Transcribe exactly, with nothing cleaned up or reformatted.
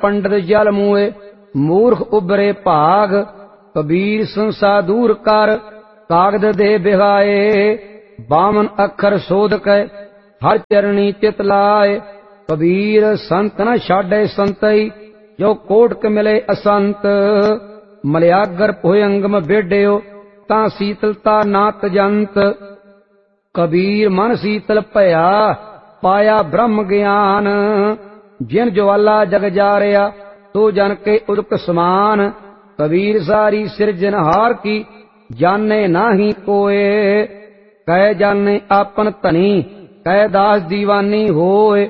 पंडित जल मुए, मूर्ख उबरे भाग। कबीर संसा दूर कर, कागद दे बिहाए। बावन अखर शोध कै, हर चरणी चित लाए। कबीर संत न छाडे संतई, जो कोटक मिले असंत। मलयागर भुयंगम बेड्यो, तां शीतलता ना तजंत। कबीर मन शीतल भया, पाया ब्रह्म ज्ञान। जिन ज्वाला जग जारिया, तो जन के उदक समान। कबीर सारी सिरजनहार की, जाने नाही कोय। कह जाने आपन धनी, कह दास दीवानी होय।